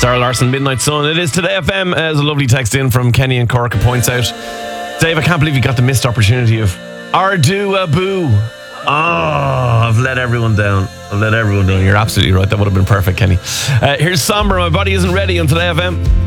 Sarah Larson, Midnight Sun. It is Today FM. As a lovely text in from Kenny and Cork points out, Dave, I can't believe you got the missed opportunity of Ardu Abu. Oh, I've let everyone down. You're absolutely right. That would have been perfect, Kenny. Here's Sombra. My body isn't ready on Today FM.